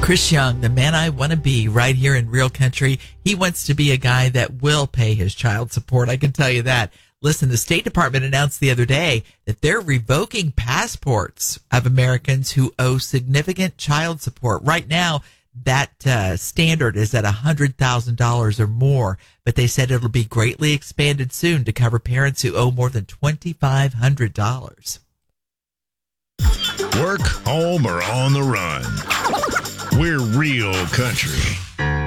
Chris Young, the man I want to be right here in Real Country. He wants to be a guy that will pay his child support. I can tell you that. Listen, the State Department announced the other day that they're revoking passports of Americans who owe significant child support. Right now, that standard is at $100,000 or more, but they said it'll be greatly expanded soon to cover parents who owe more than $2,500. Work, home, or on the run. We're Real Country.